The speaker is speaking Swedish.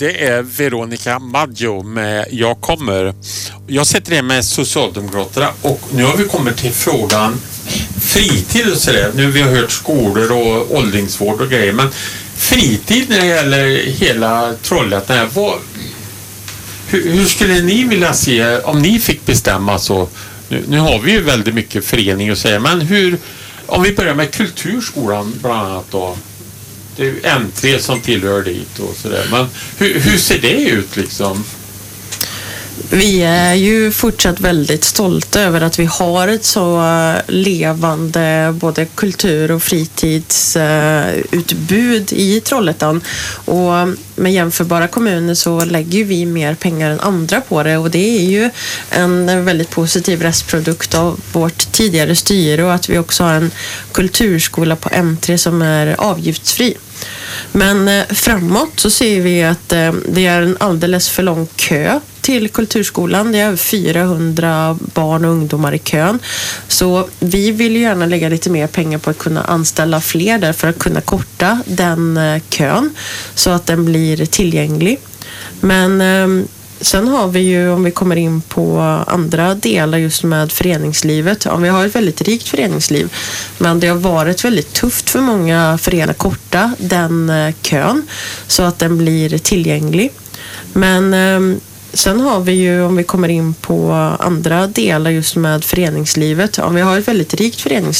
Det är Veronica Maggio med Jag kommer. Jag sätter det med Socialdemokraterna och nu har vi kommit till frågan fritid och sådär. Nu vi har hört skolor och åldringsvård och grejer, men fritid när det gäller hela Trollhättan, hur skulle ni vilja se om ni fick bestämma så? Nu har vi ju väldigt mycket förening och säga, men om vi börjar med kulturskolan bland annat då. Det är ju N3 som tillhör dit och sådär. Men hur ser det ut liksom? Vi är ju fortsatt väldigt stolta över att vi har ett så levande både kultur- och fritidsutbud i Trollhättan. Och med jämförbara kommuner så lägger vi mer pengar än andra på det. Och det är ju en väldigt positiv restprodukt av vårt tidigare styre och att vi också har en kulturskola på M3 som är avgiftsfri. Men framåt så ser vi att det är en alldeles för lång kö till kulturskolan. Det är över 400 barn och ungdomar i kön. Så vi vill ju gärna lägga lite mer pengar på att kunna anställa fler där för att kunna korta den kön så att den blir tillgänglig. Men sen har vi ju, om vi kommer in på andra delar just med föreningslivet. Ja, vi har ett väldigt rikt föreningsliv, men det har varit väldigt tufft för många föreningar att korta den kön så att den blir tillgänglig. Men sen har vi ju, om vi kommer in på andra delar just med föreningslivet. Ja, vi har ett väldigt rikt föreningsliv.